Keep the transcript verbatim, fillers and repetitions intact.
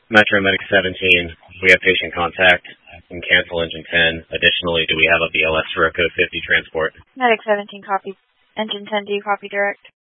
Metro Medic seventeen, we have patient contact and cancel engine ten. Additionally, do we have a B L S for a code fifty transport? Medic seventeen, copy. Engine ten, do you copy direct?